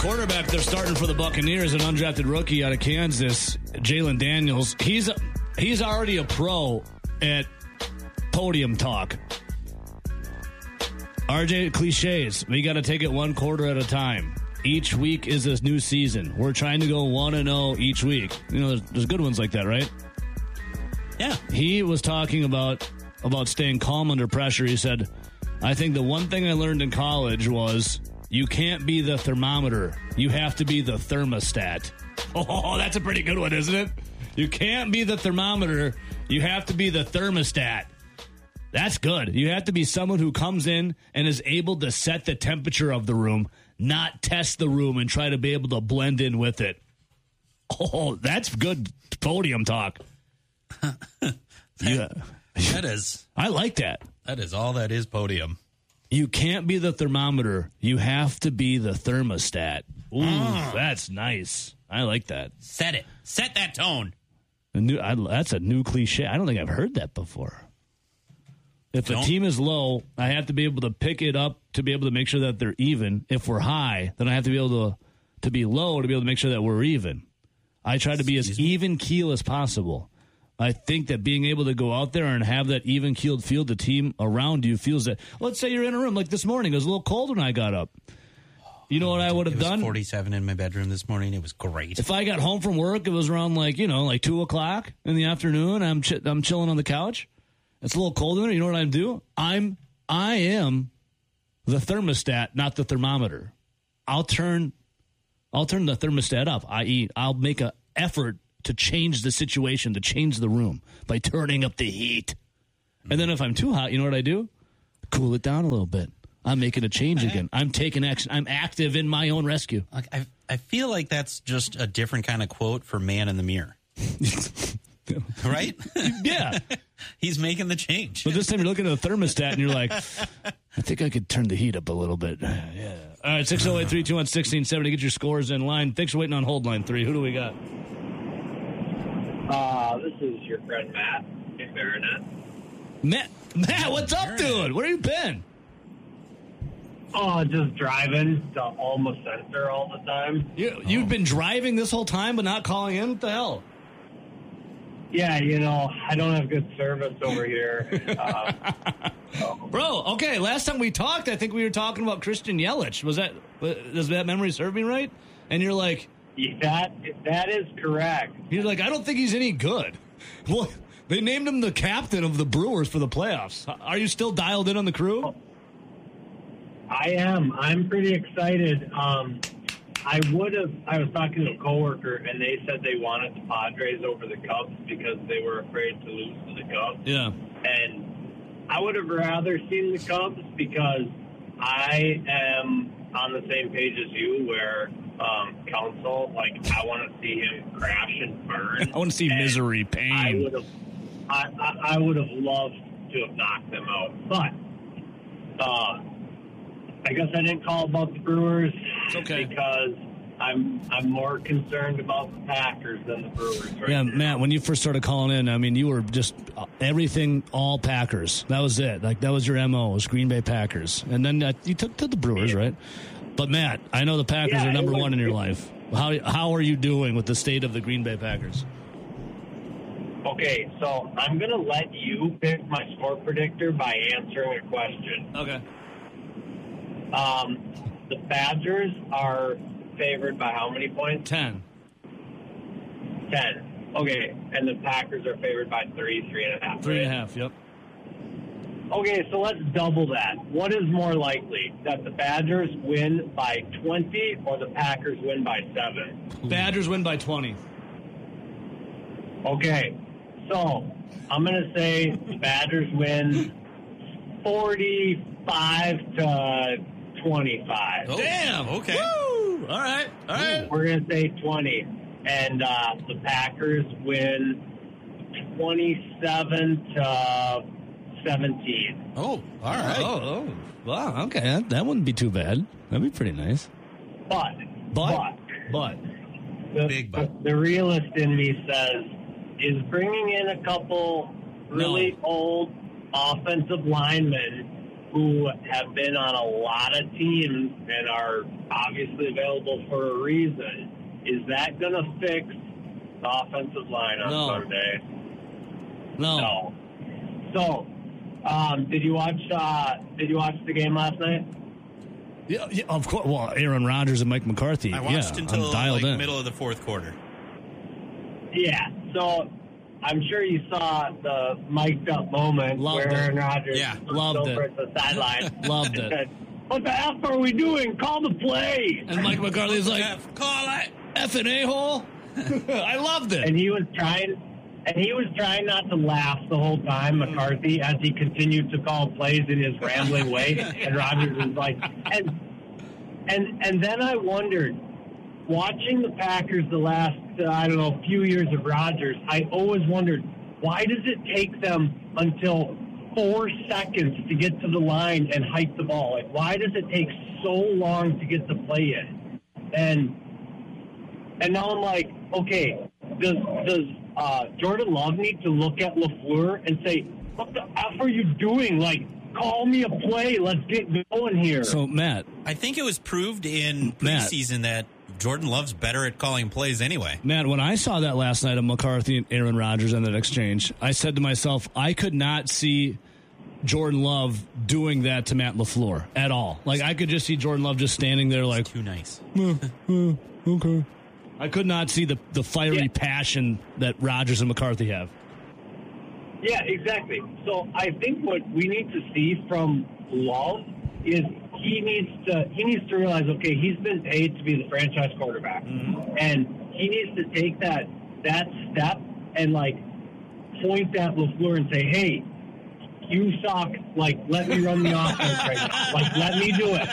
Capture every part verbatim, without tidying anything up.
quarterback they're starting for the Buccaneers, an undrafted rookie out of Kansas, Jalen Daniels. He's he's already a pro at podium talk. R J, cliches. We got to take it one quarter at a time. Each week is a new season. We're trying to go one and zero each week. You know, there's, there's good ones like that, right? Yeah. He was talking about about staying calm under pressure. He said, "I think the one thing I learned in college was you can't be the thermometer. You have to be the thermostat." Oh, that's a pretty good one, isn't it? You can't be the thermometer. You have to be the thermostat. That's good. You have to be someone who comes in and is able to set the temperature of the room, not test the room and try to be able to blend in with it. Oh, that's good podium talk. Yeah. That is. I like that. That is all that is podium. You can't be the thermometer. You have to be the thermostat. Ooh, mm. That's nice. I like that. Set it. Set that tone. A new, I, that's a new cliche. I don't think I've heard that before. If Don't. a team is low, I have to be able to pick it up to be able to make sure that they're even. If we're high, then I have to be able to, to be low to be able to make sure that we're even. I try to be as even keel as possible. I think that being able to go out there and have that even keeled feel, the team around you feels that. Let's say you're in a room like this morning. It was a little cold when I got up. You know what I would have it was done? forty-seven in my bedroom this morning. It was great. If I got home from work, it was around like, you know, like two o'clock in the afternoon. I'm ch- I'm chilling on the couch. It's a little cold in there. You know what I do? I'm I am the thermostat, not the thermometer. I'll turn I'll turn the thermostat up, that is, I'll make an effort to change the situation, to change the room by turning up the heat. And then if I'm too hot, you know what I do? Cool it down a little bit. I'm making a change again. I'm taking action. I'm active in my own rescue. I, I feel like that's just a different kind of quote for man in the mirror. Right? Yeah. He's making the change. But this time you're looking at the thermostat and you're like, I think I could turn the heat up a little bit. Yeah. All right, six oh eight, three two one, one six seven zero. Get your scores in line. Thanks for waiting on hold line three. Who do we got? Uh, this is your friend Matt in Baronet. Matt, Matt, what's up, dude? Where have you been? Oh, just driving to Alma Center all the time. You, you've oh. been driving this whole time but not calling in? What the hell? Yeah, you know, I don't have good service over here. Uh, so. Bro, okay, last time we talked, I think we were talking about Christian Yelich. Was that, does that memory serve me right? And you're like... That, that is correct. You're like, I don't think he's any good. Well, they named him the captain of the Brewers for the playoffs. Are you still dialed in on the crew? I am. I'm pretty excited. Um, I would have. I was talking to a coworker, and they said they wanted the Padres over the Cubs because they were afraid to lose to the Cubs. Yeah. And I would have rather seen the Cubs because I am on the same page as you, where um, Council, like, I want to see him crash and burn. I want to see and misery, pain. I would have. I, I, I would have loved to have knocked them out, but. Uh, I guess I didn't call about the Brewers okay. because I'm I'm more concerned about the Packers than the Brewers. Right yeah, now. Matt, when you first started calling in, I mean, you were just everything, all Packers. That was it. Like, that was your M O, was Green Bay Packers. And then uh, you took to the Brewers, right? But, Matt, I know the Packers yeah, are number was, one in your life. How How are you doing with the state of the Green Bay Packers? Okay, so I'm going to let you pick my score predictor by answering a question. Okay. Um, the Badgers are favored by how many points? Ten. Ten. Okay, and the Packers are favored by three, three and a half. Three and a half, yep. Okay, so let's double that. What is more likely, that the Badgers win by twenty or the Packers win by seven? Badgers win by twenty. Okay, so I'm going to say the Badgers win forty-five to twenty-five. Oh, damn. Okay. Woo! All right. All right. We're going to say twenty. And uh, the Packers win twenty-seven to seventeen. Oh, all right. Oh, oh. Wow. Okay. That, that wouldn't be too bad. That'd be pretty nice. But, But, but, the, Big but. the, the realist in me says, is bringing in a couple really No. old offensive linemen who have been on a lot of teams and are obviously available for a reason. Is that going to fix the offensive line on No. Sunday? No. No. So, um, did you watch? Uh, did you watch the game last night? Yeah, yeah, of course. Well, Aaron Rodgers and Mike McCarthy. I watched yeah, until I'm dialed like in. middle of the fourth quarter. Yeah. So, I'm sure you saw the mic'd up moment Loved where it. Aaron Rodgers Yeah, looked loved over it. at the sideline. Loved and it. said, "What the F are we doing? Call the play!" And Mike McCarthy's like, F, call it. effing a-hole. I loved it. And he was trying, and he was trying not to laugh the whole time, McCarthy, as he continued to call plays in his rambling way. And Rodgers was like, and and and then I wondered, watching the Packers the last uh, I don't know few years of Rodgers, I always wondered, why does it take them until four seconds to get to the line and hike the ball? Like, why does it take so long to get the play in? And and now I'm like, okay, does does uh, Jordan Love need to look at LaFleur and say, what the F are you doing? Like, call me a play. Let's get going here. So, Matt. I think it was proved in Matt. preseason that Jordan Love's better at calling plays anyway. Matt, when I saw that last night of McCarthy and Aaron Rodgers in that exchange, I said to myself, I could not see Jordan Love doing that to Matt LaFleur at all. Like, I could just see Jordan Love just standing there like, Too nice. uh, uh, okay. I could not see the, the fiery Yeah. passion that Rodgers and McCarthy have. Yeah, exactly. So I think what we need to see from Love is he needs to he needs to realize, okay, he's been paid to be the franchise quarterback, mm-hmm. and he needs to take that that step and like point at LaFleur and say, hey, you suck. Like, let me run the offense right now. Like, let me do it.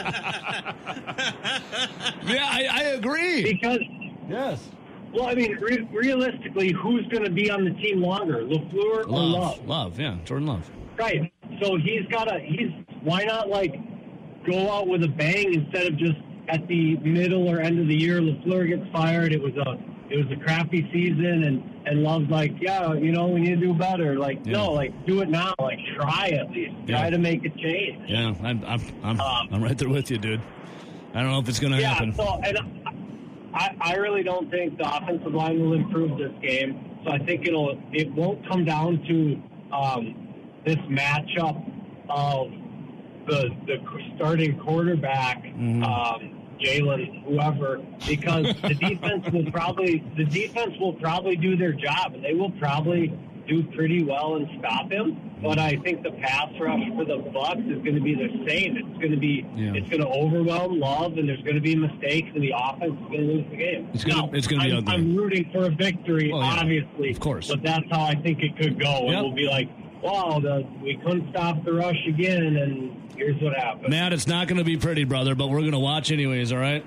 Yeah, I, I agree. Because, Yes. well, I mean, re- realistically, who's going to be on the team longer, LaFleur or Love. Love? Love, yeah. Jordan Love. Right. So he's got to, he's, why not, like, go out with a bang instead of just at the middle or end of the year, LaFleur gets fired. It was a, it was a crappy season, and, and Love's like, yeah, you know, we need to do better. Like, Yeah. no, like, do it now. Like, try at least. Try Yeah. to make a change. Yeah, I'm I'm I'm, Um, I'm right there with you, dude. I don't know if it's going to Yeah, happen. so, and I, I really don't think the offensive line will improve this game. So I think it'll, it won't come down to um, this matchup of the the starting quarterback, Mm-hmm. um, Jalen, whoever, because the defense will probably the defense will probably do their job, and they will probably do pretty well and stop him. But I think the pass rush for the Bucs is going to be the same. It's going to be Yeah. it's going to overwhelm Love, and there's going to be mistakes, and the offense is going to lose the game. It's gonna- Now, it's gonna be I'm, ugly. I'm rooting for a victory, Well, yeah, obviously, of course. but that's how I think it could go. And Yep. we'll be like, wow, the, we couldn't stop the rush again, and here's what happened. Matt, it's not going to be pretty, brother, but we're going to watch anyways, all right?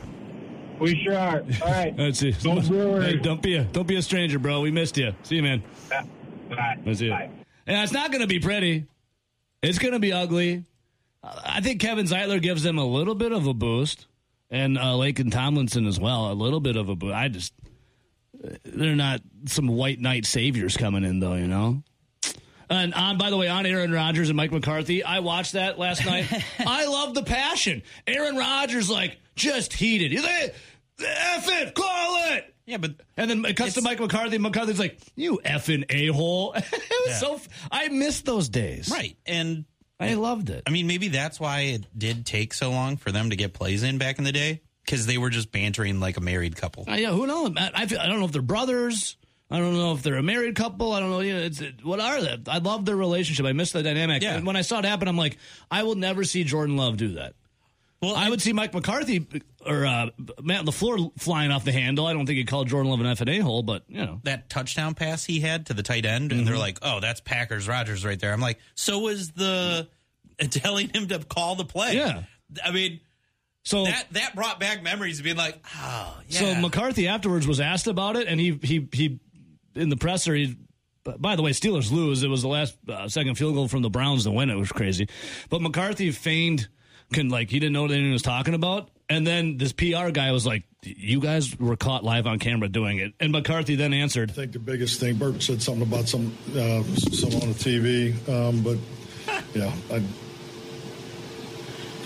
We sure are. All right. Let's see. Go Brewers. Hey, don't be a don't be a stranger, bro. We missed you. See you, man. Bye. Let's see you. Bye. Yeah, it's not going to be pretty. It's going to be ugly. I think Kevin Zeitler gives them a little bit of a boost, and uh, Laken Tomlinson as well, a little bit of a boost. I just, they're not some white knight saviors coming in, though, you know? And on, by the way, on Aaron Rodgers and Mike McCarthy, I watched that last night. I love the passion. Aaron Rodgers, like, just heated. He's like, F it, call it. Yeah, but And then it cuts to Mike McCarthy. McCarthy's like, you effing a-hole. It was Yeah. so, f- I missed those days. right. And I loved it. I mean, maybe that's why it did take so long for them to get plays in back in the day, because they were just bantering like a married couple. Uh, yeah, who knows? I, I, feel, I don't know if they're brothers. I don't know if they're a married couple. I don't know. You know, it's, it, what are they? I love their relationship. I miss the dynamic. Yeah. And when I saw it happen, I'm like, I will never see Jordan Love do that. Well, I would see Mike McCarthy or uh, Matt LaFleur flying off the handle. I don't think he'd call Jordan Love an F and A hole, but, you know. that touchdown pass he had to the tight end, and Mm-hmm. they're like, oh, that's Packers Rodgers right there. I'm like, so was the telling him to call the play. Yeah. I mean, So that that brought back memories of being like, oh, yeah. So McCarthy afterwards was asked about it, and he he he in the presser. He, by the way, Steelers lose. It was the last uh, second field goal from the Browns to win. It was crazy, but McCarthy feigned can like he didn't know what anyone was talking about, and then this P R guy was like, "You guys were caught live on camera doing it," and McCarthy then answered, I think the biggest thing, Bert said something about some uh, some on the T V, um, but yeah, I,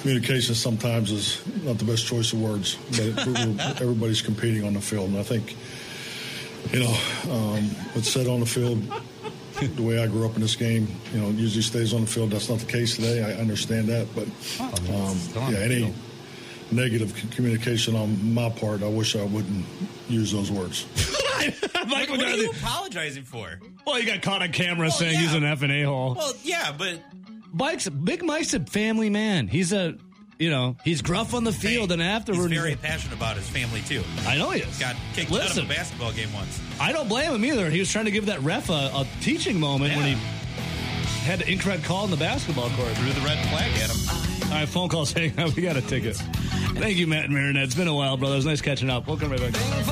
communication sometimes is not the best choice of words, but we're, everybody's competing on the field. And I think, you know, um, what's said on the field, the way I grew up in this game, you know, usually stays on the field. That's not the case today. I understand that. But, um, yeah, any negative communication on my part, I wish I wouldn't use those words. Mike, what are you apologizing for? Well, you got caught on camera well, saying yeah. he's an F and A-hole. Well, yeah, but... Mike's, Big Mike's a family man. He's a, you know, he's gruff on the field, hey, and afterwards... He's very passionate about his family, too. I know he is. Got kicked Listen, out of a basketball game once. I don't blame him either. He was trying to give that ref a, a teaching moment yeah. when he had the incorrect call in the basketball court. Threw the red flag at him. All right, phone call saying we got a ticket. Thank you, Matt and Marinette. It's been a while, brother. It was nice catching up. We'll come right back.